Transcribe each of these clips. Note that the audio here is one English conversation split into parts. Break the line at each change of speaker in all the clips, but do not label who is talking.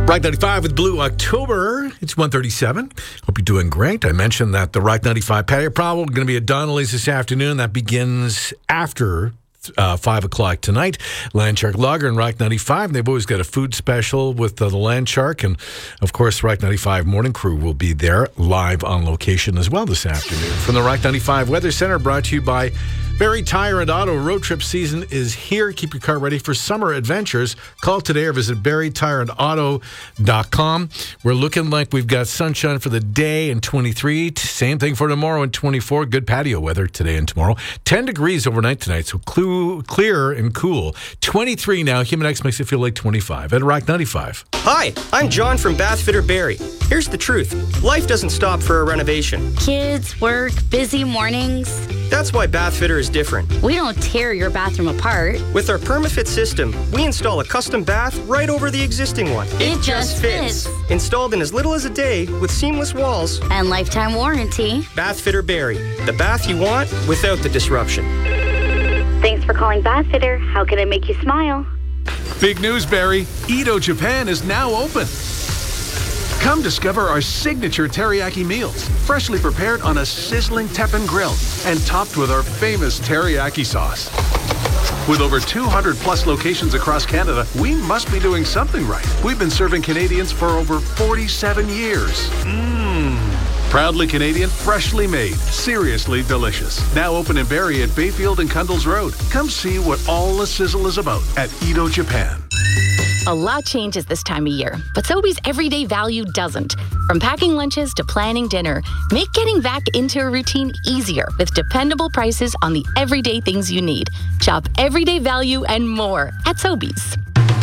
Rock 95 with Blue October. It's 1:37. Hope you're doing great. I mentioned that the Rock 95 patio prowl is going to be at Donnelly's this afternoon. That begins after 5 o'clock tonight. Landshark Lager and Rock 95. They've always got a food special with the Landshark. And, of course, Rock 95 Morning Crew will be there live on location as well this afternoon. From the Rock 95 Weather Center, brought to you by Barry Tire and Auto. Road trip season is here. Keep your car ready for summer adventures. Call today or visit barrytireandauto.com. We're looking like we've got sunshine for the day in 23. Same thing for tomorrow in 24. Good patio weather today and tomorrow. 10 degrees overnight tonight, so clear and cool. 23 now. Humidex makes it feel like 25 at Rock 95.
Hi, I'm John from Bath Fitter Barrie. Here's the truth. Life doesn't stop for a renovation.
Kids, work, busy mornings.
That's why Bath Fitter is different.
We don't tear your bathroom apart.
With our PermaFit system, we install a custom bath right over the existing one.
It just fits.
Installed in as little as a day with seamless walls.
And lifetime warranty.
Bath Fitter Barrie. The bath you want without the disruption.
Thanks for calling Bath Fitter. How can I make you smile?
Big news, Barrie. Edo Japan is now open. Come discover our signature teriyaki meals, freshly prepared on a sizzling teppan grill and topped with our famous teriyaki sauce. With over 200 plus locations across Canada, we must be doing something right. We've been serving Canadians for over 47 years. Proudly Canadian, freshly made, seriously delicious. Now open in Barrie at Bayfield and Cundles Road. Come see what all the sizzle is about at Edo Japan.
A lot changes this time of year, but Sobeys everyday value doesn't. From packing lunches to planning dinner, make getting back into a routine easier with dependable prices on the everyday things you need. Shop everyday value and more at Sobeys.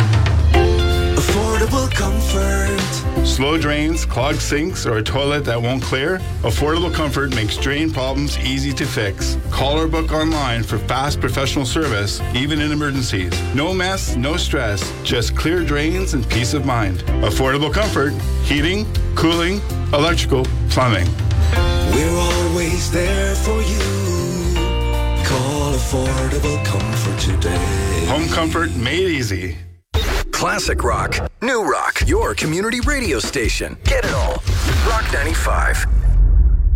Affordable comfort.
Slow drains, clogged sinks, or a toilet that won't clear? Affordable Comfort makes drain problems easy to fix. Call or book online for fast professional service, even in emergencies. No mess, no stress, just clear drains and peace of mind. Affordable Comfort, heating, cooling, electrical, plumbing.
We're always there for you. Call Affordable Comfort today.
Home comfort made easy.
Classic rock, new rock, your community radio station. Get it all. Rock 95.